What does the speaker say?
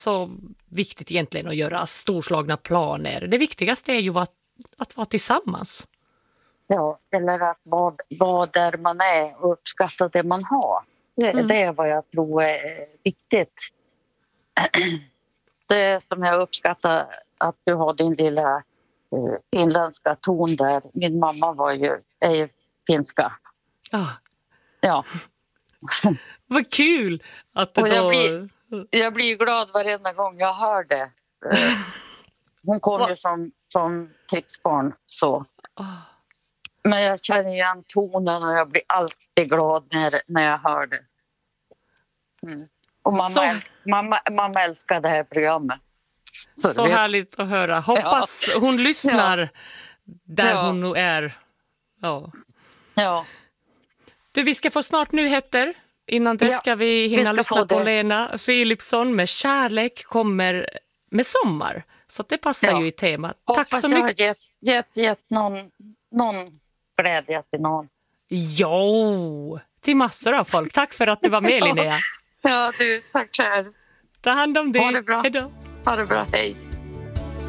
så viktigt egentligen att göra storslagna planer. Det viktigaste är ju att vara tillsammans. Ja, eller att vara där man är och uppskatta det man har. Det är vad jag tror är viktigt. Det som jag uppskattar att du har din lilla finländska ton där. Min mamma är ju finska. Ja. Vad kul att det jag blir glad varenda gång jag hör det. Hon kom ju som krigsbarn så. Men jag känner igen tonen och jag blir alltid glad när jag hör det. Och mamma älskar det här programmet. Så härligt att höra. Hoppas hon lyssnar där hon nu är. Ja. Du, vi ska få snart nyheter. Innan det ska vi hinna lyssna på Lena Philipsson med Kärlek kommer med sommar. Så det passar ju i temat. Tack så mycket. Gett någon glädje till någon. Jo, till massor av folk. Tack för att du var med, Linnea. Ja, du, tack själv. Ta hand om dig. Ha det bra. Hejdå. Ha det bra, hej.